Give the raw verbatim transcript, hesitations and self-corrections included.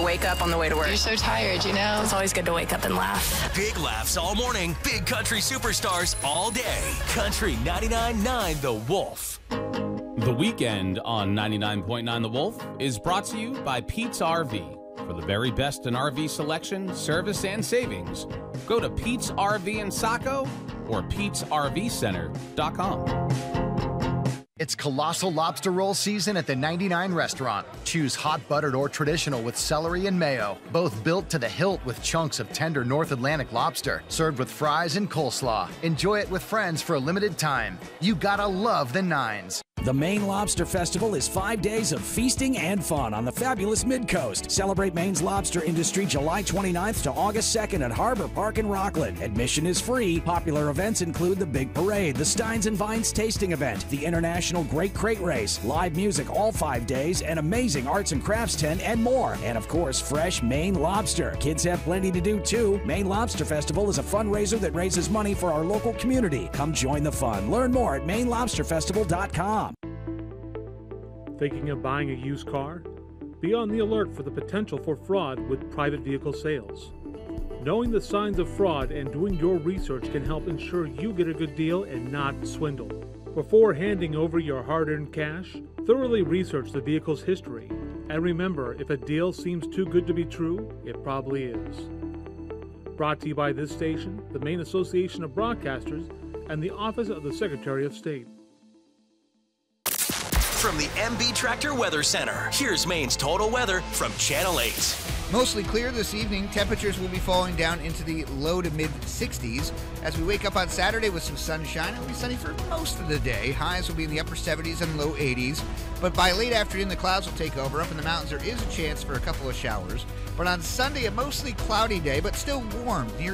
wake up on the way to work. You're so tired, you know? It's always good to wake up and laugh. Big laughs all morning. Big country superstars all day. Country ninety-nine point nine The Wolf. The Weekend on ninety-nine point nine The Wolf is brought to you by Pete's R V. For the very best in R V selection, service, and savings, go to Pete's R V in Saco or Pete's R V Center dot com. It's colossal lobster roll season at the ninety-nine restaurant. Choose hot buttered or traditional with celery and mayo, both built to the hilt with chunks of tender North Atlantic lobster, served with fries and coleslaw. Enjoy it with friends for a limited time. You gotta love the Nines. The Maine Lobster Festival is five days of feasting and fun on the fabulous Mid-Coast. Celebrate Maine's lobster industry July twenty-ninth to August second at Harbor Park in Rockland. Admission is free. Popular events include the Big Parade, the Steins and Vines Tasting Event, the International Great Crate Race, live music all five days, an amazing arts and crafts tent, and more. And of course, fresh Maine lobster. Kids have plenty to do too. Maine Lobster Festival is a fundraiser that raises money for our local community. Come join the fun. Learn more at Maine Lobster Festival dot com. Thinking of buying a used car? Be on the alert for the potential for fraud with private vehicle sales. Knowing the signs of fraud and doing your research can help ensure you get a good deal and not swindled. Before handing over your hard-earned cash, thoroughly research the vehicle's history. And remember, if a deal seems too good to be true, it probably is. Brought to you by this station, the Maine Association of Broadcasters, and the Office of the Secretary of State. From the M B Tractor Weather Center, here's Maine's total weather from Channel eight. Mostly clear this evening. Temperatures will be falling down into the low to mid sixties. As we wake up on Saturday with some sunshine, it will be sunny for most of the day. Highs will be in the upper seventies and low eighties. But by late afternoon, the clouds will take over. Up in the mountains, there is a chance for a couple of showers. But on Sunday, a mostly cloudy day, but still warm. Near